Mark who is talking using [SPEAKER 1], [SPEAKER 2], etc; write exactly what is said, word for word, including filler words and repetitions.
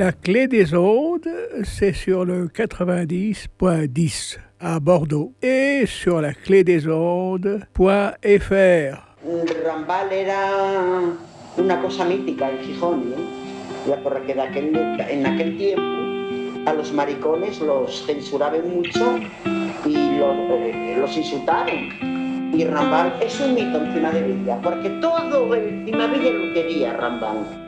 [SPEAKER 1] La clé des ondes, c'est sur le quatre-vingt-dix point dix à Bordeaux et sur la clé des ondes.fr.
[SPEAKER 2] Rambal era una cosa mítica en Gijón, ¿eh? Porque de aquel, en aquel tiempo a los maricones los censuraban mucho y los, eh, los insultaron. Y Rambal es un mito en Cimadevilla, porque todo el Cimadevilla lo quería Rambal.